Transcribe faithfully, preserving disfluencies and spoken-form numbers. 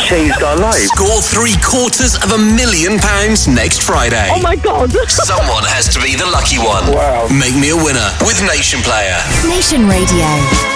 changed our lives. Score three quarters of a million pounds next Friday. Oh my God. Someone has to be the lucky one. Wow. Make me a winner with Nation Player. Nation Radio.